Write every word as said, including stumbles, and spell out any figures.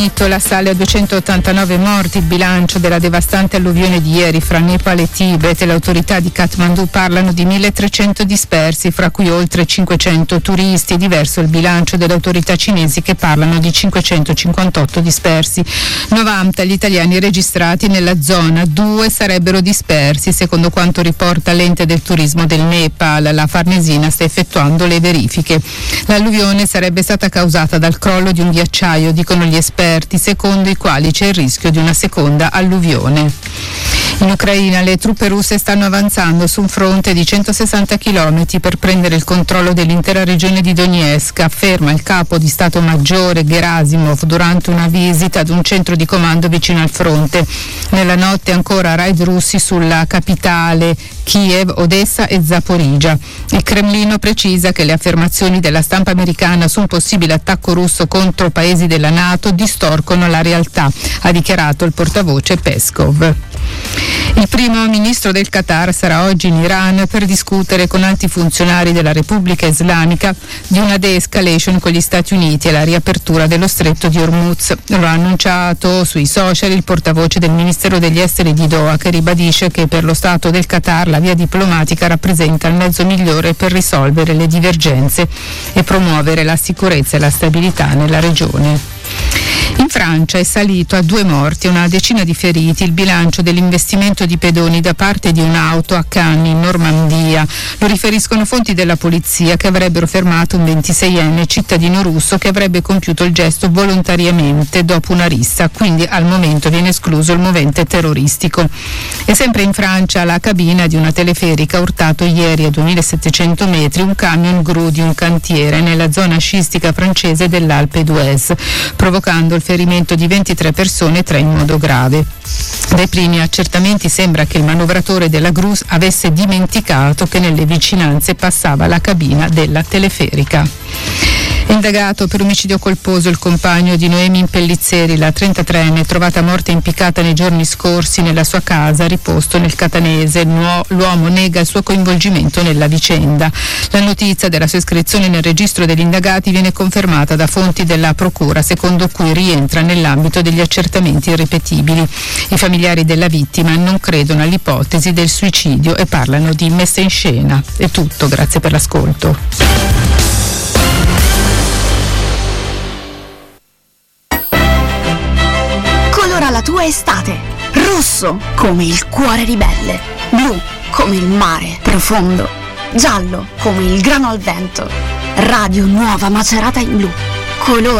La sale a duecentottantanove morti, il bilancio della devastante alluvione di ieri fra Nepal e Tibet, e le autorità di Kathmandu parlano di milletrecento dispersi, fra cui oltre cinquecento turisti. Diverso il bilancio delle autorità cinesi, che parlano di cinquecentocinquantotto dispersi. novanta gli italiani registrati nella zona, due sarebbero dispersi, secondo quanto riporta l'ente del turismo del Nepal. La Farnesina sta effettuando le verifiche. L'alluvione sarebbe stata causata dal crollo di un ghiacciaio, dicono gli esperti, secondo i quali c'è il rischio di una seconda alluvione. In Ucraina le truppe russe stanno avanzando su un fronte di centosessanta chilometri per prendere il controllo dell'intera regione di Donetsk, afferma il capo di Stato Maggiore Gerasimov durante una visita ad un centro di comando vicino al fronte. Nella notte ancora raid russi sulla capitale Kiev, Odessa e Zaporizhzhia. Il Cremlino precisa che le affermazioni della stampa americana su un possibile attacco russo contro paesi della NATO distorcono la realtà, ha dichiarato il portavoce Peskov. Il primo ministro del Qatar sarà oggi in Iran per discutere con alti funzionari della Repubblica Islamica di una de-escalation con gli Stati Uniti e la riapertura dello stretto di Hormuz. Lo ha annunciato sui social il portavoce del Ministero degli Esteri di Doha, che ribadisce che per lo Stato del Qatar la via diplomatica rappresenta il mezzo migliore per risolvere le divergenze e promuovere la sicurezza e la stabilità nella regione. In Francia è salito a due morti e una decina di feriti il bilancio dell'investimento di pedoni da parte di un'auto a Cannes, in Normandia. Lo riferiscono fonti della polizia, che avrebbero fermato un ventiseienne cittadino russo che avrebbe compiuto il gesto volontariamente dopo una rissa, quindi al momento viene escluso il movente terroristico. E sempre in Francia, la cabina di una teleferica ha urtato ieri a duemilasettecento metri un camion gru di un cantiere nella zona sciistica francese dell'Alpe d'Huez, provocando il ferimento di ventitré persone, tre in modo grave. Dai primi accertamenti sembra che il manovratore della gru avesse dimenticato che nelle vicinanze passava la cabina della teleferica. Indagato per omicidio colposo il compagno di Noemi Pellizzeri, la trentatreenne, trovata morta impiccata nei giorni scorsi nella sua casa, riposto nel Catanese. L'uomo nega il suo coinvolgimento nella vicenda. La notizia della sua iscrizione nel registro degli indagati viene confermata da fonti della procura, secondo cui rientra nell'ambito degli accertamenti irripetibili. I familiari della vittima non credono all'ipotesi del suicidio e parlano di messa in scena. È tutto, grazie per l'ascolto. La tua estate, rosso come il cuore ribelle, blu come il mare profondo, giallo come il grano al vento. Radio Nuova Macerata in blu, colore